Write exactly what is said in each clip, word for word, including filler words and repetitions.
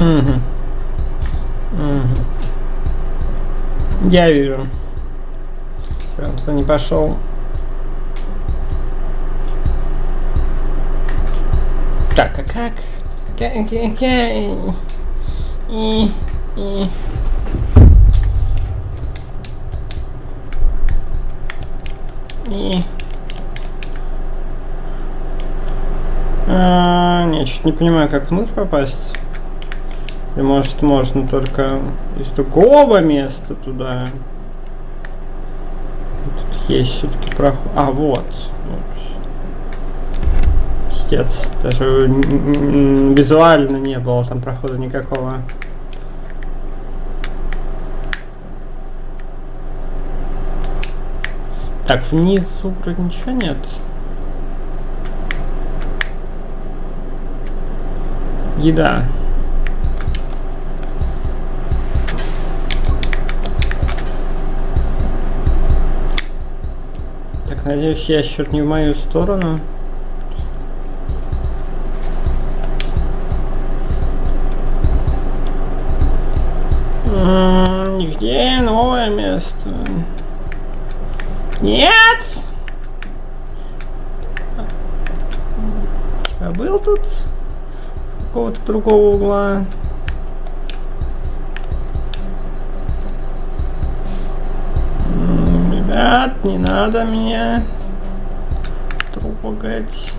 Угу. Угу. Я вижу. Прям туда не пошел. Так, а как? Как, как, как? И, и. И. А, нет, чуть не понимаю, как внутрь попасть. Или может можно только из другого места туда. Тут есть все-таки проход. А, вот. Пиздец. Даже визуально не было там прохода никакого. Так, внизу вроде ничего нет. Еда. Так, надеюсь, ящер не в мою сторону. М-м, нигде новое место. Нет! А был тут с какого-то другого угла? М-м, ребят, не надо меня трогать.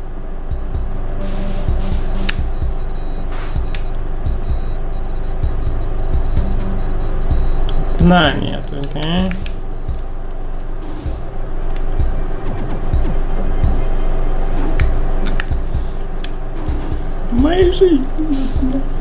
На, нет, окей. Моей жизни.